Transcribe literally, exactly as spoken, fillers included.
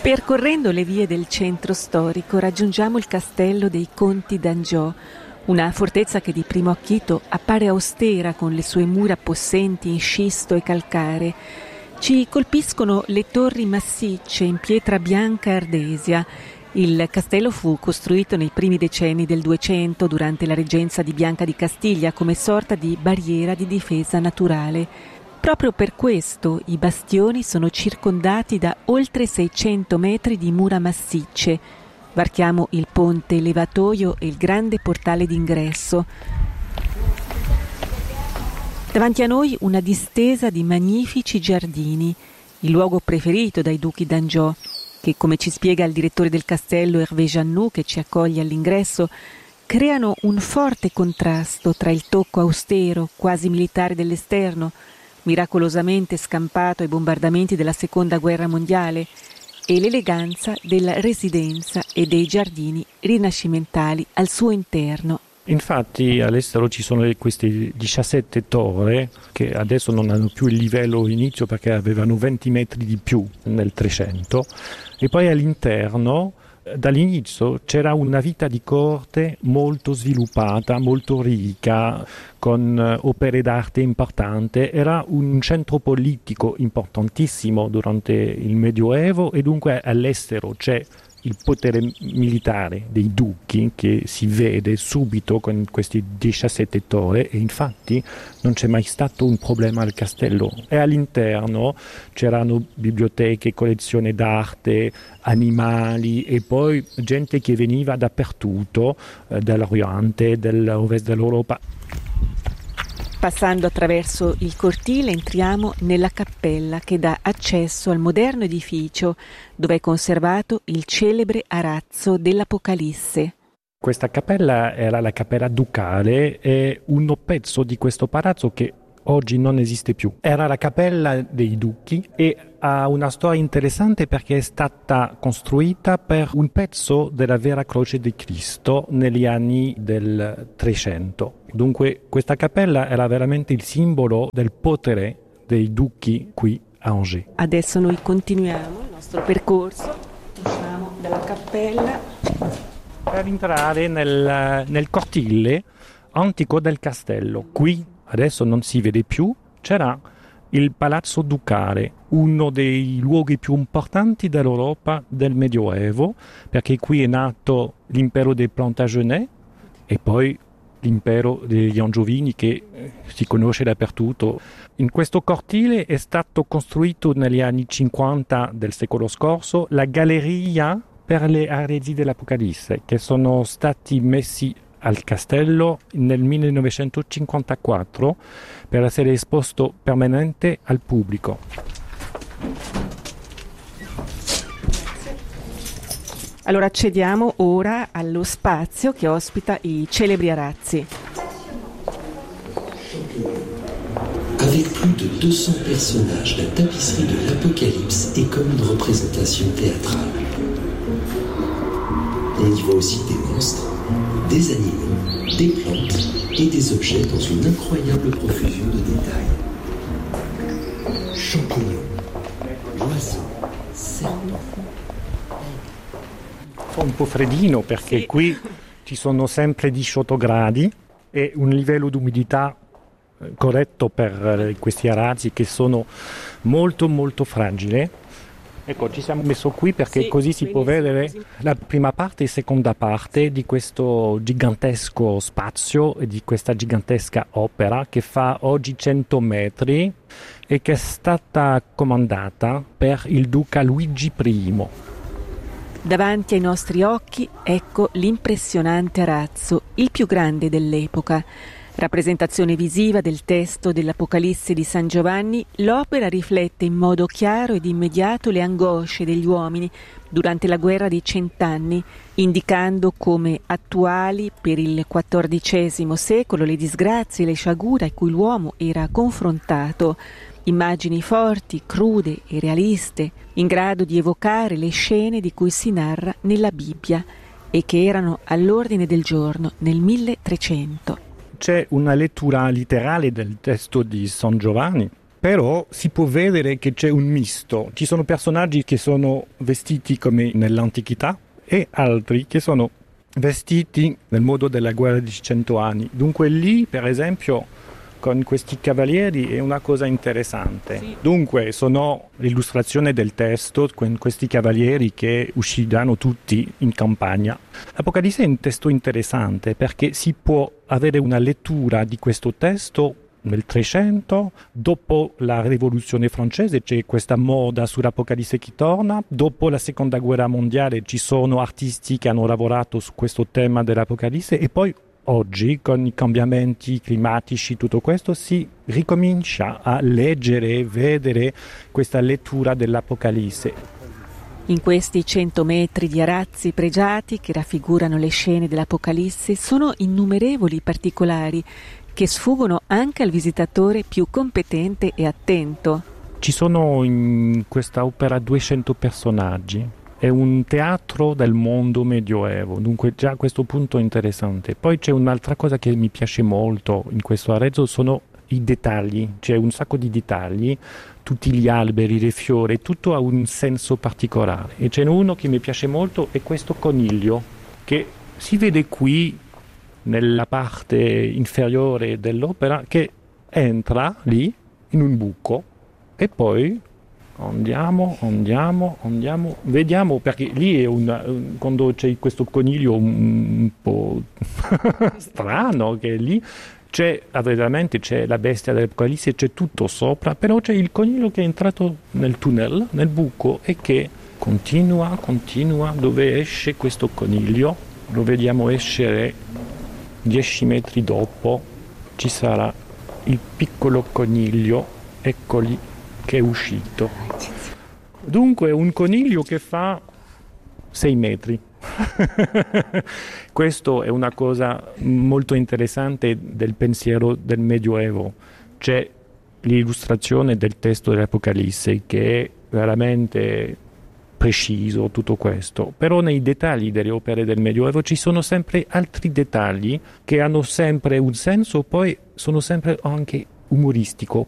Percorrendo le vie del centro storico raggiungiamo il castello dei Conti d'Angiò, una fortezza che di primo acchito appare austera con le sue mura possenti in scisto e calcare. Ci colpiscono le torri massicce in pietra bianca ardesia. Il castello fu costruito nei primi decenni del Duecento durante la reggenza di Bianca di Castiglia come sorta di barriera di difesa naturale. Proprio per questo i bastioni sono circondati da oltre seicento metri di mura massicce. Varchiamo il ponte levatoio e il grande portale d'ingresso. Davanti a noi una distesa di magnifici giardini, il luogo preferito dai duchi d'Angiò, che, come ci spiega il direttore del castello Hervé Jannou, che ci accoglie all'ingresso, creano un forte contrasto tra il tocco austero, quasi militare dell'esterno, miracolosamente scampato ai bombardamenti della seconda guerra mondiale, e l'eleganza della residenza e dei giardini rinascimentali al suo interno. Infatti all'estero ci sono queste diciassette torri che adesso non hanno più il livello inizio perché avevano venti metri di più nel trecento, e poi all'interno dall'inizio c'era una vita di corte molto sviluppata, molto ricca, con opere d'arte importanti. Era un centro politico importantissimo durante il Medioevo, e dunque all'estero c'è il potere militare dei duchi che si vede subito con questi diciassette torri, e infatti non c'è mai stato un problema al castello. E all'interno c'erano biblioteche, collezioni d'arte, animali, e poi gente che veniva dappertutto, eh, dall'Oriente, dall'Ovest dell'Europa. Passando attraverso il cortile entriamo nella cappella che dà accesso al moderno edificio dove è conservato il celebre arazzo dell'Apocalisse. Questa cappella era la cappella ducale, e un pezzo di questo palazzo che oggi non esiste più. Era la cappella dei duchi e ha una storia interessante perché è stata costruita per un pezzo della vera croce di Cristo negli anni del trecento. Dunque questa cappella era veramente il simbolo del potere dei duchi qui a Angers. Adesso noi continuiamo il nostro percorso, usciamo dalla cappella per entrare nel, nel cortile antico del castello. Qui adesso non si vede più, c'era il Palazzo Ducale, uno dei luoghi più importanti dell'Europa del Medioevo, perché qui è nato l'impero dei Plantagenets e poi l'impero degli Angiovini che si conosce dappertutto. In questo cortile è stato costruito negli anni cinquanta del secolo scorso la galleria per le eredi dell'Apocalisse, che sono stati messi al castello nel millenovecentocinquantaquattro per essere esposto permanente al pubblico. Allora accediamo ora allo spazio che ospita i celebri arazzi. Avec plus de deux cents personnages, la tapisserie de l'Apocalypse est comme une représentation théâtrale. On y voit aussi des monstres, des animaux, des plantes et des objets dans une incroyable profusion de détails. Champignons, oiseaux, serpents. Fa un po' freddino perché sì. Qui ci sono sempre diciotto gradi e un livello di umidità corretto per questi arazzi che sono molto molto fragili. Ecco, ci siamo messo qui perché sì, così si può vedere così. La prima parte e seconda parte di questo gigantesco spazio e di questa gigantesca opera che fa oggi cento metri e che è stata comandata per il duca Luigi I. Davanti ai nostri occhi ecco l'impressionante arazzo, il più grande dell'epoca. Rappresentazione visiva del testo dell'Apocalisse di San Giovanni, l'opera riflette in modo chiaro ed immediato le angosce degli uomini durante la guerra dei cent'anni, indicando come attuali per il quattordicesimo secolo le disgrazie e le sciagure a cui l'uomo era confrontato. Immagini forti, crude e realiste, in grado di evocare le scene di cui si narra nella Bibbia e che erano all'ordine del giorno nel milletrecento. C'è una lettura letterale del testo di San Giovanni Però si può vedere che c'è un misto. Ci sono personaggi che sono vestiti come nell'antichità e altri che sono vestiti nel modo della guerra di cento anni. Dunque lì, per esempio, con questi cavalieri è una cosa interessante. Sì. Dunque sono l'illustrazione del testo con questi cavalieri che usciranno tutti in campagna. L'Apocalisse è un testo interessante perché si può avere una lettura di questo testo nel Trecento, dopo la rivoluzione francese c'è questa moda sull'Apocalisse che torna, dopo la seconda guerra mondiale ci sono artisti che hanno lavorato su questo tema dell'Apocalisse e poi oggi con i cambiamenti climatici, tutto questo, si ricomincia a leggere e vedere questa lettura dell'Apocalisse. In questi cento metri di arazzi pregiati che raffigurano le scene dell'Apocalisse sono innumerevoli particolari che sfuggono anche al visitatore più competente e attento. Ci sono in questa opera duecento personaggi, è un teatro del mondo medioevo, dunque già a questo punto è interessante. Poi c'è un'altra cosa che mi piace molto in questo arezzo, sono i dettagli, c'è un sacco di dettagli, tutti gli alberi, le fiori, tutto ha un senso particolare. E c'è uno che mi piace molto, è questo coniglio, che si vede qui nella parte inferiore dell'opera, che entra lì in un buco e poi andiamo, andiamo, andiamo, vediamo, perché lì è un, quando c'è questo coniglio un, un po' strano, che lì c'è veramente c'è la bestia dell'Apocalisse, c'è tutto sopra, però c'è il coniglio che è entrato nel tunnel, nel buco, e che continua, continua, dove esce questo coniglio, lo vediamo escere. Dieci metri dopo ci sarà il piccolo coniglio, eccoli che è uscito. Dunque un coniglio che fa sei metri. Questo è una cosa molto interessante del pensiero del Medioevo. C'è l'illustrazione del testo dell'Apocalisse che è veramente preciso, tutto questo, però nei dettagli delle opere del Medioevo ci sono sempre altri dettagli che hanno sempre un senso, poi sono sempre anche umoristico,